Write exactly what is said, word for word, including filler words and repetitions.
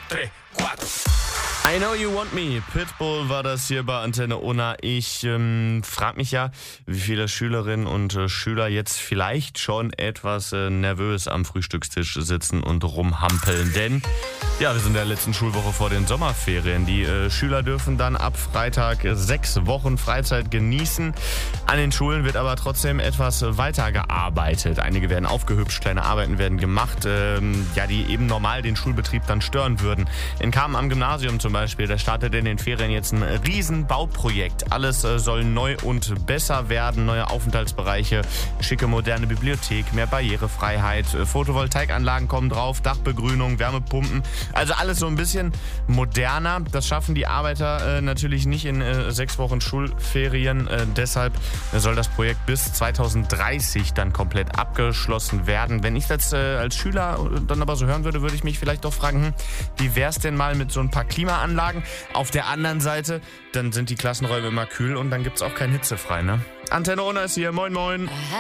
tres, cuatro. I Know You Want Me, Pitbull war das hier bei Antenne Unna. Ich ähm, frage mich ja, wie viele Schülerinnen und äh, Schüler jetzt vielleicht schon etwas äh, nervös am Frühstückstisch sitzen und rumhampeln. Denn ja, wir sind in der letzten Schulwoche vor den Sommerferien. Die äh, Schüler dürfen dann ab Freitag äh, sechs Wochen Freizeit genießen. An den Schulen wird aber trotzdem etwas weitergearbeitet. Einige werden aufgehübscht, kleine Arbeiten werden gemacht, ähm, ja, die eben normal den Schulbetrieb dann stören würden. In Kamen am Gymnasium zum Beispiel, da startet in den Ferien jetzt ein riesen Bauprojekt. Alles äh, soll neu und besser werden, neue Aufenthaltsbereiche, schicke moderne Bibliothek, mehr Barrierefreiheit, äh, Photovoltaikanlagen kommen drauf, Dachbegrünung, Wärmepumpen. Also alles so ein bisschen moderner. Das schaffen die Arbeiter äh, natürlich nicht in äh, sechs Wochen Schulferien. Äh, deshalb soll das Projekt bis zweitausenddreißig dann komplett abgeschlossen werden. Wenn ich das äh, als Schüler dann aber so hören würde, würde ich mich vielleicht doch fragen, hm, wie wär's denn mal mit so ein paar Klimaanlagen? Auf der anderen Seite, dann sind die Klassenräume immer kühl und dann gibt's auch kein Hitzefrei, ne? Antenne Unna ist hier. Moin, moin.